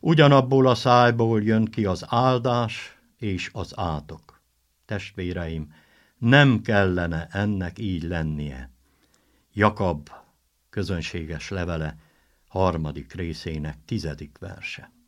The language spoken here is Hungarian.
Ugyanabból a szájból jön ki az áldás és az átok. Testvéreim, nem kellene ennek így lennie. Jakab közönséges levele 3. részének 10. verse.